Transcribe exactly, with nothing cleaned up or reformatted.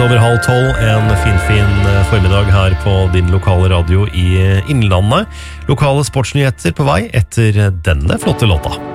over halv tolv, en fin, fin formiddag her på din lokale radio i Innlandet. Lokale sportsnyheter på vei etter denne flotte låta.